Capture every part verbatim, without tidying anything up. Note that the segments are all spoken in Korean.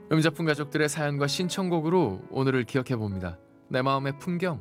음작품 가족들의 사연과 신청곡으로 오늘을 기억해봅니다. 내 마음의 풍경.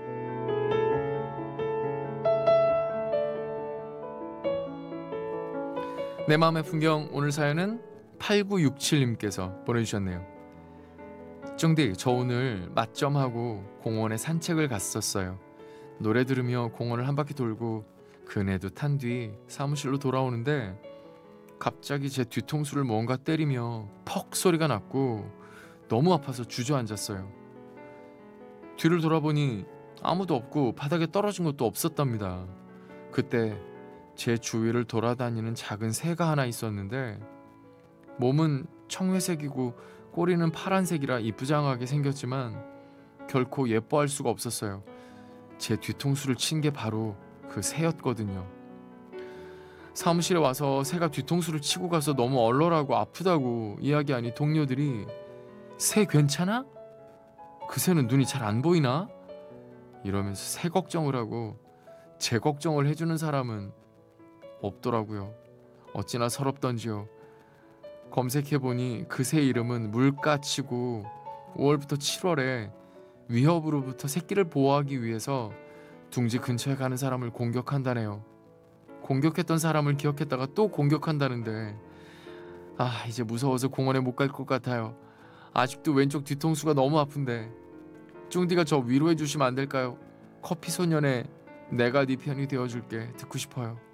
내 마음의 풍경, 오늘 사연은 팔구육칠님께서 보내주셨네요. 쫑디, 저 오늘 맛점하고 공원에 산책을 갔었어요. 노래 들으며 공원을 한 바퀴 돌고 그네도 탄 뒤 사무실로 돌아오는데 갑자기 제 뒤통수를 뭔가 때리며 퍽 소리가 났고 너무 아파서 주저앉았어요. 뒤를 돌아보니 아무도 없고 바닥에 떨어진 것도 없었답니다. 그때 제 주위를 돌아다니는 작은 새가 하나 있었는데 몸은 청회색이고 꼬리는 파란색이라 이쁘장하게 생겼지만 결코 예뻐할 수가 없었어요. 제 뒤통수를 친 게 바로 그 새였거든요. 사무실에 와서 새가 뒤통수를 치고 가서 너무 얼얼하고 아프다고 이야기하니 동료들이 새 괜찮아? 그 새는 눈이 잘 안 보이나? 이러면서 새 걱정을 하고 제 걱정을 해주는 사람은 없더라고요. 어찌나 서럽던지요. 검색해보니 그 새 이름은 물가치고 오월부터 칠월에 위협으로부터 새끼를 보호하기 위해서 둥지 근처에 가는 사람을 공격한다네요. 공격했던 사람을 기억했다가 또 공격한다는데 아, 이제 무서워서 공원에 못 갈 것 같아요. 아직도 왼쪽 뒤통수가 너무 아픈데 쫑디가 저 위로해 주시면 안 될까요? 커피 소년의 내가 네 편이 되어줄게 듣고 싶어요.